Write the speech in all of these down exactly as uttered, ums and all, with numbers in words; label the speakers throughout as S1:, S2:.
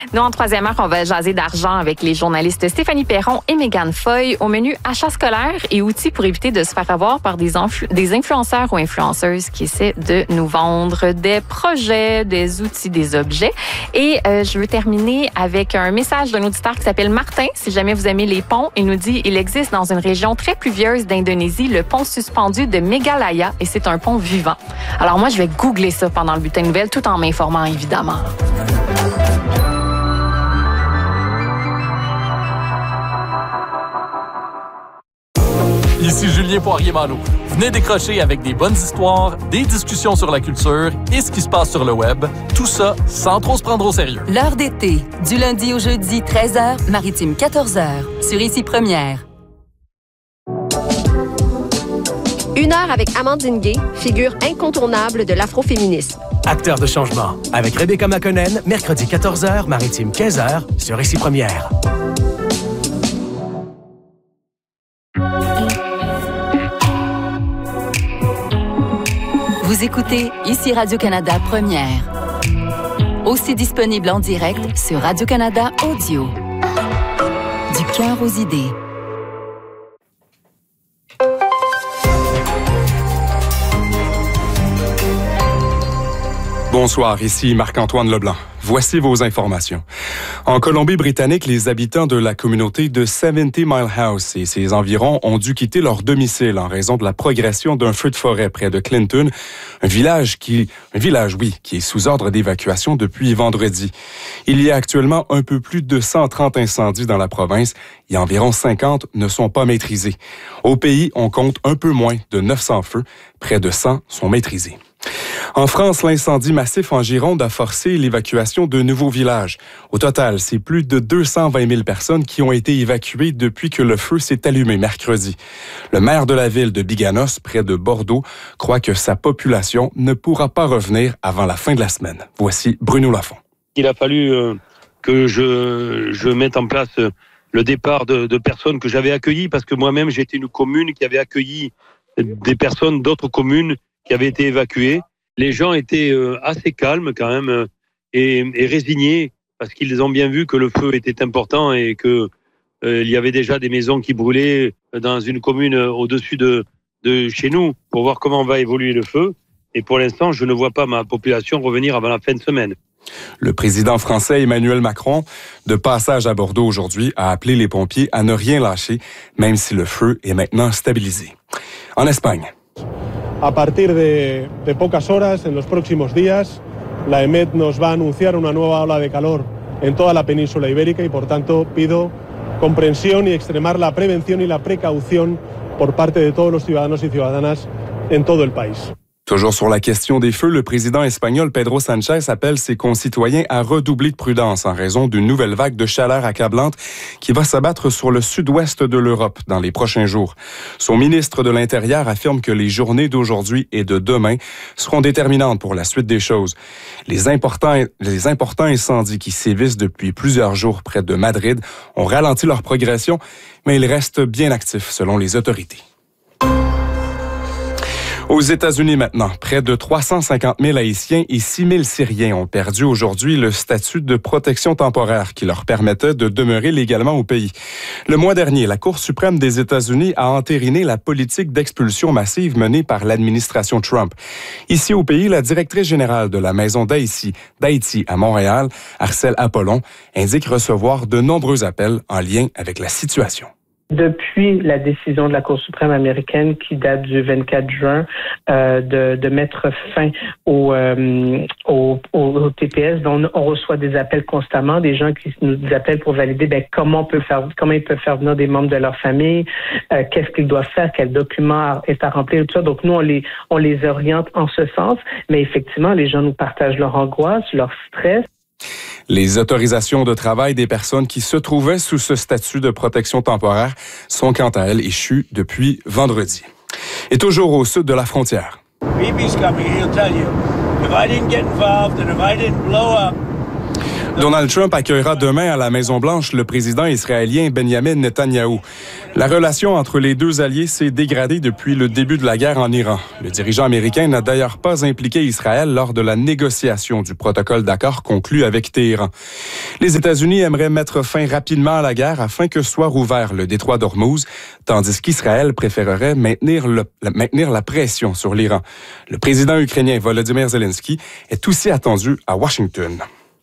S1: Nous, en troisième heure, on va jaser d'argent avec les journalistes Stéphanie Perron et Mégane Foy. Au menu achat scolaire et outils pour éviter de se faire avoir par des, influ- des influenceurs ou influenceuses qui essaient de nous vendre des projets, des outils, des objets. Et euh, je veux terminer avec un message d'un auditeur qui s'appelle Martin. Si jamais vous aimez les ponts, il nous dit il existe dans une région très pluvieuse d'Indonésie le pont suspendu de Meghalaya et c'est un pont vivant. Alors moi, je vais googler ça pendant le bulletin de nouvelles tout en m'informant, évidemment.
S2: Ici Julien Poirier-Malo. Venez décrocher avec des bonnes histoires, des discussions sur la culture et ce qui se passe sur le web. Tout ça sans trop se prendre au sérieux.
S3: L'heure d'été, du lundi au jeudi, treize heures, Maritime quatorze heures, sur Ici Première.
S4: Une heure avec Amandine Gay, figure incontournable de l'afroféminisme.
S5: Acteur de changement, avec Rebecca McConnell, mercredi quatorze heures, Maritime quinze heures, sur Ici Première.
S3: Vous écoutez Ici Radio-Canada Première. Aussi disponible en direct sur Radio-Canada Audio. Du cœur aux idées.
S6: Bonsoir, ici Marc-Antoine Leblanc. Voici vos informations. En Colombie-Britannique, les habitants de la communauté de Seventy Mile House et ses environs ont dû quitter leur domicile en raison de la progression d'un feu de forêt près de Clinton, un village qui, un village, oui, qui est sous ordre d'évacuation depuis vendredi. Il y a actuellement un peu plus de cent trente incendies dans la province et environ cinquante ne sont pas maîtrisés. Au pays, on compte un peu moins de neuf cents feux, près de cent sont maîtrisés. En France, l'incendie massif en Gironde a forcé l'évacuation de nouveaux villages. Au total, c'est plus de deux cent vingt mille personnes qui ont été évacuées depuis que le feu s'est allumé mercredi. Le maire de la ville de Biganos, près de Bordeaux, croit que sa population ne pourra pas revenir avant la fin de la semaine. Voici Bruno Lafont.
S7: Il a fallu euh, que je, je mette en place euh, le départ de, de personnes que j'avais accueillies, parce que moi-même, j'étais une commune qui avait accueilli des personnes d'autres communes qui avaient été évacuées. Les gens étaient euh, assez calmes quand même euh, et, et résignés parce qu'ils ont bien vu que le feu était important et que euh, il y avait déjà des maisons qui brûlaient dans une commune au-dessus de, de chez nous pour voir comment va évoluer le feu. Et pour l'instant, je ne vois pas ma population revenir avant la fin de semaine.
S6: Le président français Emmanuel Macron, de passage à Bordeaux aujourd'hui, a appelé les pompiers à ne rien lâcher, même si le feu est maintenant stabilisé. En Espagne.
S8: A partir de, de pocas horas, en los próximos días, la EMET nos va a anunciar una nueva ola de calor en toda la península ibérica y, por tanto, pido comprensión y extremar la prevención y la precaución por parte de todos los ciudadanos y ciudadanas en todo el país.
S6: Toujours sur la question des feux, le président espagnol Pedro Sánchez appelle ses concitoyens à redoubler de prudence en raison d'une nouvelle vague de chaleur accablante qui va s'abattre sur le sud-ouest de l'Europe dans les prochains jours. Son ministre de l'Intérieur affirme que les journées d'aujourd'hui et de demain seront déterminantes pour la suite des choses. Les importants, les importants incendies qui sévissent depuis plusieurs jours près de Madrid ont ralenti leur progression, mais ils restent bien actifs selon les autorités. Aux États-Unis maintenant, près de trois cent cinquante mille Haïtiens et six mille Syriens ont perdu aujourd'hui le statut de protection temporaire qui leur permettait de demeurer légalement au pays. Le mois dernier, la Cour suprême des États-Unis a entériné la politique d'expulsion massive menée par l'administration Trump. Ici au pays, la directrice générale de la Maison d'Haïti, d'Haïti à Montréal, Arcelle Apollon, indique recevoir de nombreux appels en lien avec la situation.
S9: Depuis la décision de la Cour suprême américaine qui date du vingt-quatre juin euh, de, de mettre fin au, euh, au, au T P S, dont on reçoit des appels constamment, des gens qui nous appellent pour valider ben, comment on peut faire, comment ils peuvent faire venir des membres de leur famille, euh, qu'est-ce qu'ils doivent faire, quel document est à remplir, tout ça. Donc nous on les on les oriente en ce sens, mais effectivement les gens nous partagent leur angoisse, leur stress.
S6: Les autorisations de travail des personnes qui se trouvaient sous ce statut de protection temporaire sont quant à elles échues depuis vendredi. Et toujours au sud de la frontière. Donald Trump accueillera demain à la Maison-Blanche le président israélien Benjamin Netanyahou. La relation entre les deux alliés s'est dégradée depuis le début de la guerre en Iran. Le dirigeant américain n'a d'ailleurs pas impliqué Israël lors de la négociation du protocole d'accord conclu avec Téhéran. Les États-Unis aimeraient mettre fin rapidement à la guerre afin que soit rouvert le détroit d'Ormuz, tandis qu'Israël préférerait maintenir, le, maintenir la pression sur l'Iran. Le président ukrainien Volodymyr Zelensky est aussi attendu à Washington.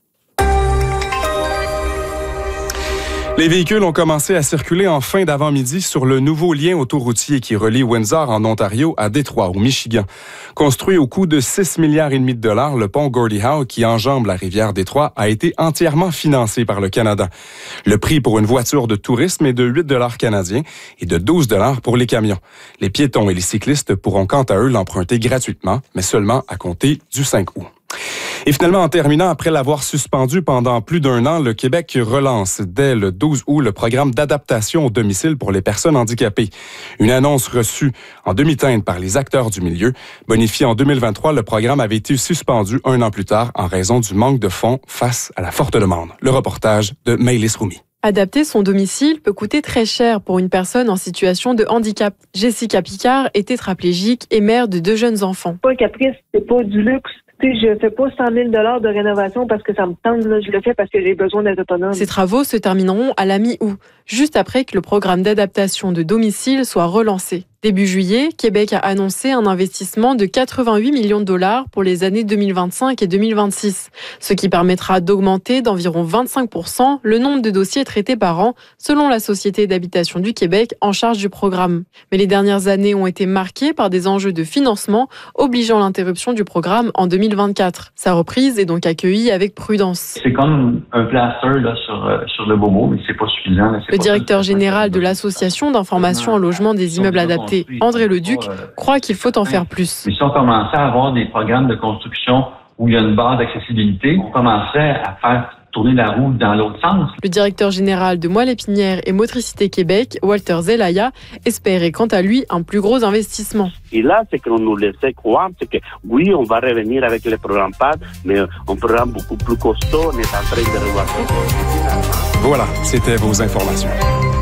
S6: Les véhicules ont commencé à circuler en fin d'avant-midi sur le nouveau lien autoroutier qui relie Windsor en Ontario à Détroit, au Michigan. Construit au coût de six milliards et demi de dollars, le pont Gordie Howe qui enjambe la rivière Détroit a été entièrement financé par le Canada. Le prix pour une voiture de tourisme est de huit dollars canadiens et de douze dollars pour les camions. Les piétons et les cyclistes pourront quant à eux l'emprunter gratuitement, mais seulement à compter du cinq août. Et finalement, en terminant, après l'avoir suspendu pendant plus d'un an, le Québec relance dès le douze août le programme d'adaptation au domicile pour les personnes handicapées. Une annonce reçue en demi-teinte par les acteurs du milieu. Bonifié en deux mille vingt-trois, le programme avait été suspendu un an plus tard en raison du manque de fonds face à la forte demande. Le reportage de Maëlys Roumi.
S10: Adapter son domicile peut coûter très cher pour une personne en situation de handicap. Jessica Picard est tétraplégique et mère de deux jeunes enfants.
S11: Pas caprice, c'est pas du luxe. Tu sais, je fais pas cent mille dollars de rénovation parce que ça me tente, là. Je le fais parce que j'ai besoin d'être autonome.
S10: Ces travaux se termineront à la mi-août, juste après que le programme d'adaptation de domicile soit relancé. Début juillet, Québec a annoncé un investissement de quatre-vingt-huit millions de dollars pour les années deux mille vingt-cinq et deux mille vingt-six, ce qui permettra d'augmenter d'environ vingt-cinq pour cent le nombre de dossiers traités par an, selon la Société d'habitation du Québec en charge du programme. Mais les dernières années ont été marquées par des enjeux de financement, obligeant l'interruption du programme en deux mille vingt-quatre. Sa reprise est donc accueillie avec prudence.
S12: C'est comme un plaster là, sur, euh, sur le bobo, mais c'est pas suffisant. Là, c'est
S10: le
S12: pas
S10: directeur
S12: ça,
S10: général de l'Association d'information en logement des immeubles adaptés, André Leduc, croit qu'il faut en faire plus.
S12: Mais si on commençait à avoir des programmes de construction où il y a une barre d'accessibilité, on commencerait à faire tourner la roue dans l'autre sens.
S10: Le directeur général de Moelle Épinière et Motricité Québec, Walter Zelaya, espérait quant à lui un plus gros investissement.
S13: Et là, ce qu'on nous laissait croire, c'est que oui, on va revenir avec le programme P A D, mais un programme beaucoup plus costaud, on est en train de revoir.
S6: Voilà, c'était vos informations.